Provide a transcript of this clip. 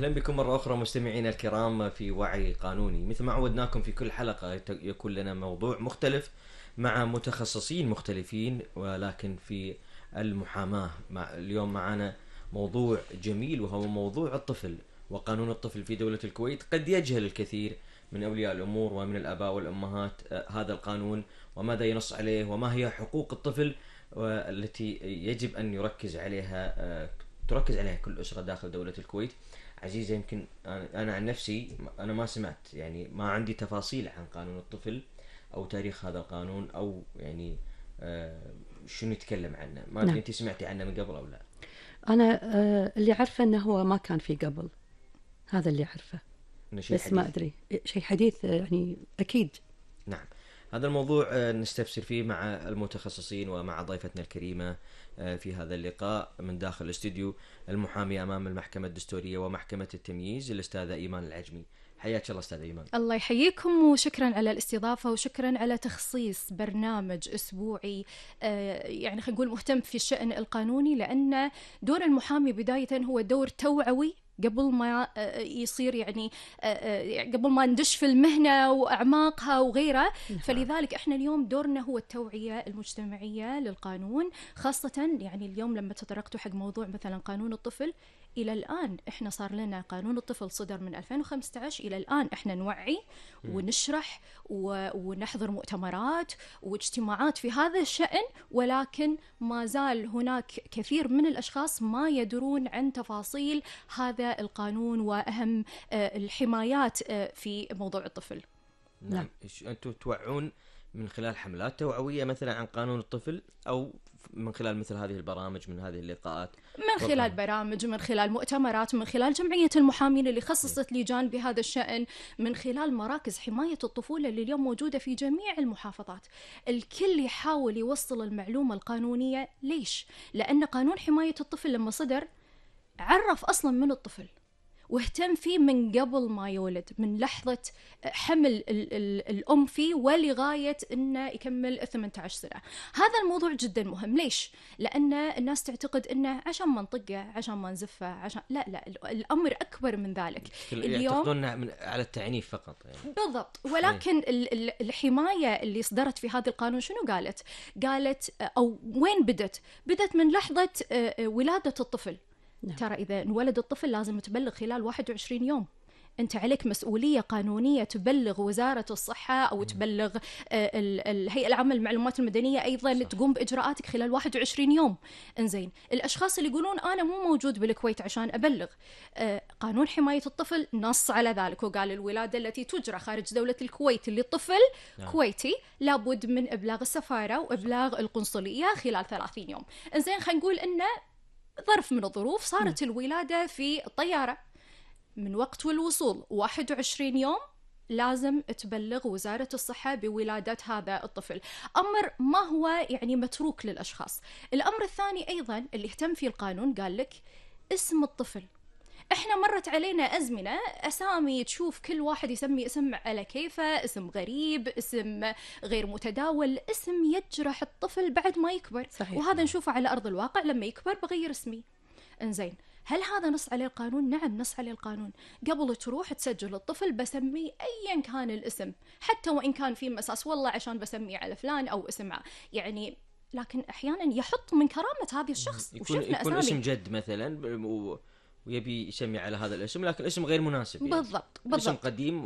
أهلا بكم مرة أخرى مستمعينا الكرام في وعي قانوني. مثل ما عودناكم في كل حلقة يكون لنا موضوع مختلف مع متخصصين مختلفين، ولكن في المحاماة. اليوم معنا موضوع جميل وهو موضوع الطفل وقانون الطفل في دولة الكويت. قد يجهل الكثير من أولياء الأمور ومن الآباء والأمهات هذا القانون وماذا ينص عليه وما هي حقوق الطفل التي يجب أن تركز عليها كل أسرة داخل دولة الكويت. عزيزة، يمكن أنا عن نفسي أنا ما سمعت، يعني ما عندي تفاصيل عن قانون الطفل أو تاريخ هذا القانون أو يعني شنو يتكلم عنه. ما أدري أنت سمعتي عنه من قبل أو لا؟ أنا اللي عارفة أنه هو ما كان في قبل، هذا اللي عارفه، بس حديث. ما أدري شيء حديث يعني أكيد. نعم، هذا الموضوع نستفسر فيه مع المتخصصين ومع ضيفتنا الكريمة في هذا اللقاء من داخل الاستوديو، المحامي أمام المحكمة الدستورية ومحكمة التمييز الأستاذة إيمان العجمي. حياك الله أستاذة إيمان. الله يحييكم، وشكرا على الاستضافة وشكرا على تخصيص برنامج أسبوعي يعني خلينا نقول مهتم في الشأن القانوني، لأن دور المحامي بداية هو دور توعوي قبل ما يصير يعني قبل ما ندش في المهنة وأعماقها وغيرها. فلذلك احنا اليوم دورنا هو التوعية المجتمعية للقانون، خاصة يعني اليوم لما تطرقتوا حق موضوع مثلا قانون الطفل. إلى الآن إحنا صار لنا قانون الطفل صدر من 2015، إلى الآن إحنا نوعي ونشرح ونحضر مؤتمرات واجتماعات في هذا الشأن، ولكن ما زال هناك كثير من الأشخاص ما يدرون عن تفاصيل هذا القانون وأهم الحمايات في موضوع الطفل. نعم. أنتم توعون من خلال حملات توعوية مثلا عن قانون الطفل، أو من خلال مثل هذه البرامج، من هذه اللقاءات؟ من خلال برامج، من خلال مؤتمرات، من خلال جمعية المحامين اللي خصصت لجان بهذا الشأن، من خلال مراكز حماية الطفولة اللي اليوم موجودة في جميع المحافظات. الكل يحاول يوصل المعلومة القانونية. ليش؟ لأن قانون حماية الطفل لما صدر عرف أصلا من الطفل واهتم فيه من قبل ما يولد، من لحظة حمل الأم فيه ولغاية أنه يكمل 18 سنة. هذا الموضوع جدا مهم. ليش؟ لأن الناس تعتقد أنه عشان ما نطقه، عشان ما نزفه، عشان لا الأمر أكبر من ذلك. يعتقدون على التعنيف فقط يعني. بالضبط. ولكن الحماية اللي صدرت في هذا القانون شنو قالت أو وين بدت من لحظة ولادة الطفل. ترى إذا انولد الطفل لازم تبلغ خلال 21 يوم. أنت عليك مسؤولية قانونية تبلغ وزارة الصحة أو تبلغ الهيئة العامة للمعلومات المدنية أيضا. صح. تقوم بإجراءاتك خلال 21 يوم. إنزين، الأشخاص اللي يقولون أنا مو موجود بالكويت عشان أبلغ، قانون حماية الطفل نص على ذلك وقال الولادة التي تجرى خارج دولة الكويت اللي طفل كويتي لابد من إبلاغ السفارة وإبلاغ القنصلية خلال 30 يوم. إنزين، خلينا نقول إنه ظرف من الظروف صارت الولادة في الطيارة، من وقت والوصول 21 يوم لازم تبلغ وزارة الصحة بولادة هذا الطفل. أمر ما هو يعني متروك للأشخاص. الأمر الثاني أيضا اللي اهتم فيه القانون قال لك اسم الطفل. احنا مرت علينا أزمنة أسامي تشوف كل واحد يسمي اسم على كيفه، اسم غريب، اسم غير متداول، اسم يجرح الطفل بعد ما يكبر. صحيح. وهذا نشوفه على أرض الواقع. لما يكبر بغير اسمي. انزين، هل هذا نص عليه القانون؟ نعم، نص عليه القانون. قبل تروح تسجل الطفل بسميه أيا كان الاسم، حتى وإن كان في مساس والله عشان بسميه على فلان أو اسم يعني، لكن أحيانا يحط من كرامة هذا الشخص. يكون اسم جد مثلا ويبي يسمي على هذا الاسم، لكن اسم غير مناسب يعني. بالضبط. اسم قديم